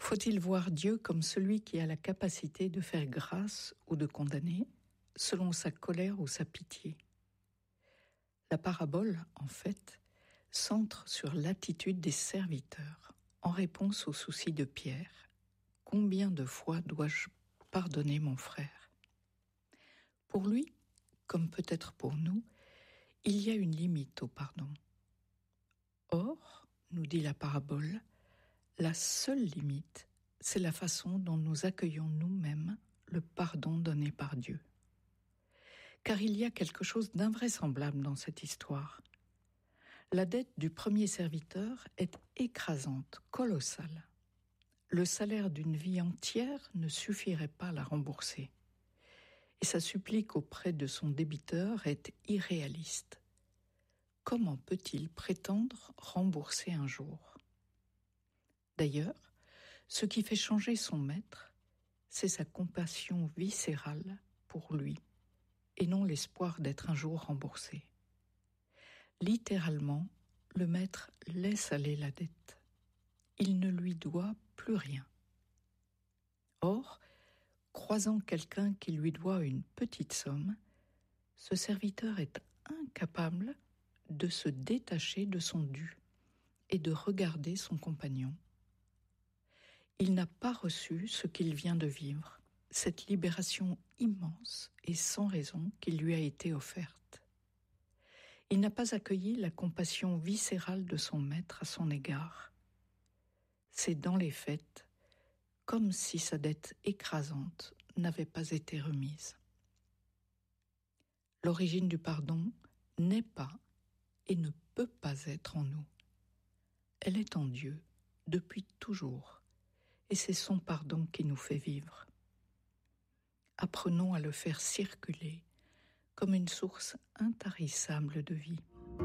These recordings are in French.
Faut-il voir Dieu comme celui qui a la capacité de faire grâce ou de condamner, selon sa colère ou sa pitié? La parabole, en fait, centre sur l'attitude des serviteurs, en réponse au souci de Pierre. Combien de fois dois-je pardonner mon frère? Pour lui, comme peut-être pour nous, il y a une limite au pardon. Or, nous dit la parabole, la seule limite, c'est la façon dont nous accueillons nous-mêmes le pardon donné par Dieu. Car il y a quelque chose d'invraisemblable dans cette histoire. La dette du premier serviteur est écrasante, colossale. Le salaire d'une vie entière ne suffirait pas à la rembourser. Et sa supplique auprès de son débiteur est irréaliste. Comment peut-il prétendre rembourser un jour? D'ailleurs, ce qui fait changer son maître, c'est sa compassion viscérale pour lui, et non l'espoir d'être un jour remboursé. Littéralement, le maître laisse aller la dette. Il ne lui doit plus rien. Or, croisant quelqu'un qui lui doit une petite somme, ce serviteur est incapable de se détacher de son dû et de regarder son compagnon. Il n'a pas reçu ce qu'il vient de vivre, cette libération immense et sans raison qui lui a été offerte. Il n'a pas accueilli la compassion viscérale de son maître à son égard. C'est dans les faits comme si sa dette écrasante n'avait pas été remise. L'origine du pardon n'est pas et ne peut pas être en nous. Elle est en Dieu depuis toujours. Et c'est son pardon qui nous fait vivre. Apprenons à le faire circuler comme une source intarissable de vie.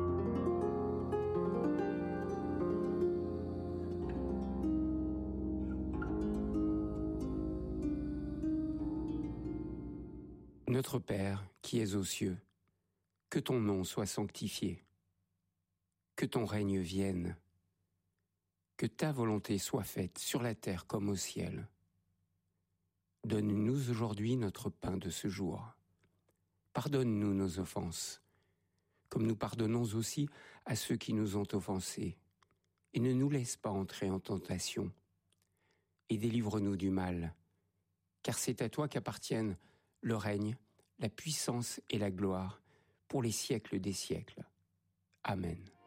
Notre Père, qui es aux cieux, que ton nom soit sanctifié, que ton règne vienne, que ta volonté soit faite sur la terre comme au ciel. Donne-nous aujourd'hui notre pain de ce jour. Pardonne-nous nos offenses, comme nous pardonnons aussi à ceux qui nous ont offensés. Et ne nous laisse pas entrer en tentation. Et délivre-nous du mal, car c'est à toi qu'appartiennent le règne, la puissance et la gloire pour les siècles des siècles. Amen.